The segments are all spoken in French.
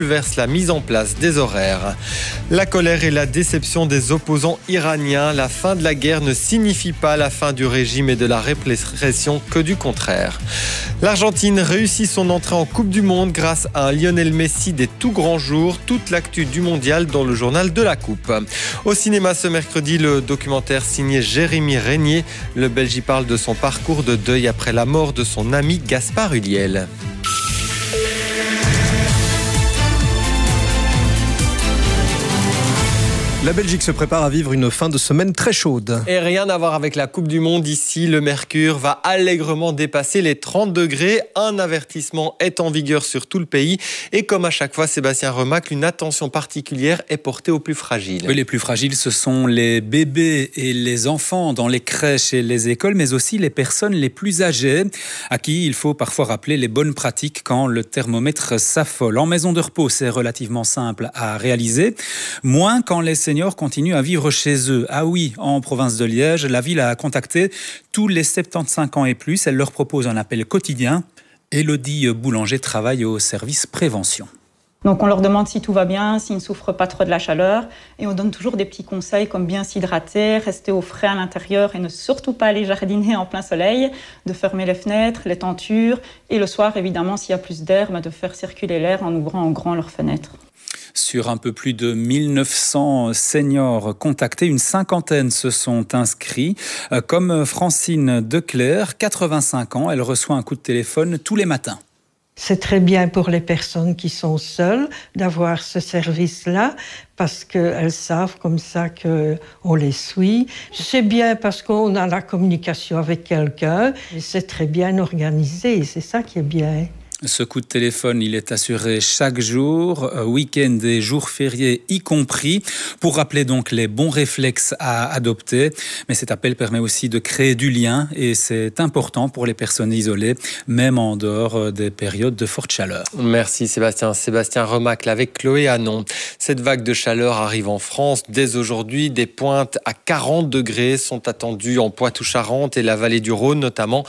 verse la mise en place des horaires. La colère et la déception des opposants iraniens. La fin de la guerre ne signifie pas la fin du régime et de la répression, que du contraire. L'Argentine réussit son entrée en Coupe du Monde grâce à un Lionel Messi des tout grands jours. Toute l'actu du mondial dans le journal de la Coupe. Au cinéma ce mercredi, le documentaire signé Jérémy Régnier. Le Belge y parle de son parcours de deuil après la mort de son ami Gaspard Ulliel. La Belgique se prépare à vivre une fin de semaine très chaude. Et rien à voir avec la Coupe du Monde ici. Le mercure va allègrement dépasser les 30 degrés. Un avertissement est en vigueur sur tout le pays. Et comme à chaque fois, Sébastien remarque, une attention particulière est portée aux plus fragiles. Oui, les plus fragiles, ce sont les bébés et les enfants dans les crèches et les écoles, mais aussi les personnes les plus âgées, à qui il faut parfois rappeler les bonnes pratiques quand le thermomètre s'affole. En maison de repos, c'est relativement simple à réaliser. Moins quand les seniors continuent à vivre chez eux. Ah oui, en province de Liège, la ville a contacté tous les 75 ans et plus. Elle leur propose un appel quotidien. Élodie Boulanger travaille au service prévention. Donc on leur demande si tout va bien, s'ils ne souffrent pas trop de la chaleur. Et on donne toujours des petits conseils comme bien s'hydrater, rester au frais à l'intérieur et ne surtout pas aller jardiner en plein soleil, de fermer les fenêtres, les tentures. Et le soir, évidemment, s'il y a plus d'air, de faire circuler l'air en ouvrant en grand leurs fenêtres. Sur un peu plus de 1900 seniors contactés, une cinquantaine se sont inscrits. Comme Francine Declerc, 85 ans, elle reçoit un coup de téléphone tous les matins. C'est très bien pour les personnes qui sont seules d'avoir ce service-là parce qu'elles savent comme ça qu'on les suit. C'est bien parce qu'on a la communication avec quelqu'un et c'est très bien organisé, c'est ça qui est bien. Ce coup de téléphone, il est assuré chaque jour, week-end et jours fériés y compris, pour rappeler donc les bons réflexes à adopter. Mais cet appel permet aussi de créer du lien et c'est important pour les personnes isolées, même en dehors des périodes de forte chaleur. Merci Sébastien. Sébastien Remacle avec Chloé Hanon. Cette vague de chaleur arrive en France dès aujourd'hui. Des pointes à 40 degrés sont attendues en Poitou-Charentes et la vallée du Rhône notamment.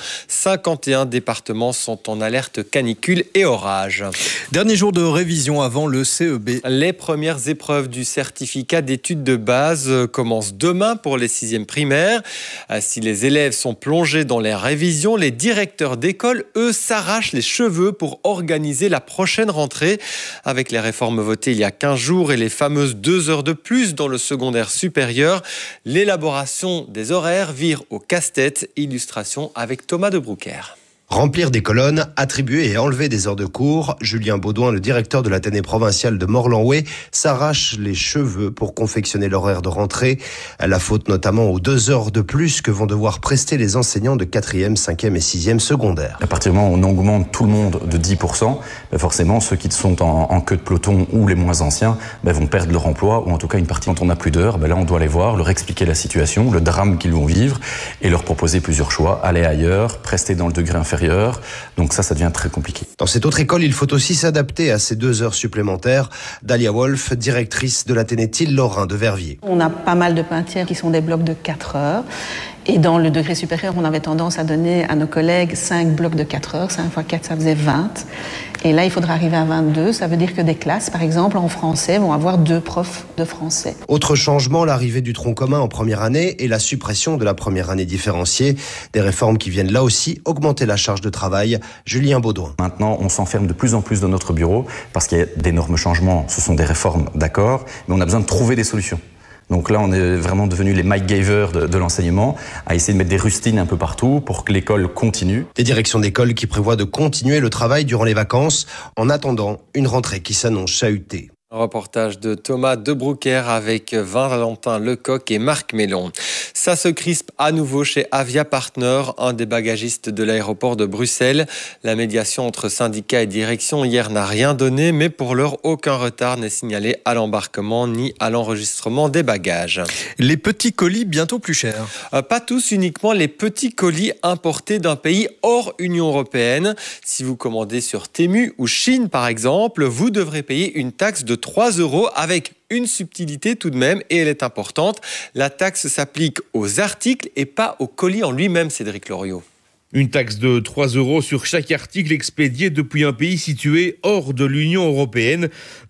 51 départements sont en alerte canicule et orage. Dernier jour de révision avant le CEB. Les premières épreuves du certificat d'études de base commencent demain pour les 6e primaires. Si les élèves sont plongés dans les révisions, les directeurs d'école, eux, s'arrachent les cheveux pour organiser la prochaine rentrée. Avec les réformes votées il y a 15 jours et les fameuses 2 heures de plus dans le secondaire supérieur, l'élaboration des horaires vire au casse-tête. Illustration avec Thomas de Brouckère. Remplir des colonnes, attribuer et enlever des heures de cours. Julien Baudouin, le directeur de l'Athénée provincial de Morlan-Oué, s'arrache les cheveux pour confectionner l'horaire de rentrée. La faute notamment aux 2 heures de plus que vont devoir prester les enseignants de 4e, 5e et 6e secondaire. À partir du moment où on augmente tout le monde de 10%, forcément ceux qui sont en queue de peloton ou les moins anciens vont perdre leur emploi ou en tout cas une partie. Quand on n'a plus d'heures, là on doit les voir, leur expliquer la situation, le drame qu'ils vont vivre et leur proposer plusieurs choix. Aller ailleurs, prester dans le degré inférieur. Donc ça devient très compliqué. Dans cette autre école, il faut aussi s'adapter à ces 2 heures supplémentaires. Dalia Wolf, directrice de l'Athénée Lorrain de Verviers. On a pas mal de matières qui sont des blocs de 4 heures. Et dans le degré supérieur, on avait tendance à donner à nos collègues 5 blocs de 4 heures. 5 fois 4, ça faisait 20. Et là, il faudra arriver à 22. Ça veut dire que des classes, par exemple, en français, vont avoir 2 profs de français. Autre changement, l'arrivée du tronc commun en première année et la suppression de la première année différenciée. Des réformes qui viennent là aussi augmenter la charge de travail. Julien Baudouin. Maintenant, on s'enferme de plus en plus dans notre bureau parce qu'il y a d'énormes changements. Ce sont des réformes, d'accord, mais on a besoin de trouver des solutions. Donc là, on est vraiment devenus les Mike Gaver de l'enseignement, à essayer de mettre des rustines un peu partout pour que l'école continue. Des directions d'école qui prévoient de continuer le travail durant les vacances, en attendant une rentrée qui s'annonce chahutée. Reportage de Thomas de Brouckère avec Valentin Lecoq et Marc Mélon. Ça se crispe à nouveau chez Avia Partner, un des bagagistes de l'aéroport de Bruxelles. La médiation entre syndicats et direction hier n'a rien donné, mais pour l'heure, aucun retard n'est signalé à l'embarquement ni à l'enregistrement des bagages. Les petits colis bientôt plus chers. Pas tous, uniquement les petits colis importés d'un pays hors Union européenne. Si vous commandez sur Temu ou Chine par exemple, vous devrez payer une taxe de 3 € avec une subtilité tout de même, et elle est importante. La taxe s'applique aux articles et pas au colis en lui-même, Cédric Loriot. Une taxe de 3 € sur chaque article expédié depuis un pays situé hors de l'Union européenne.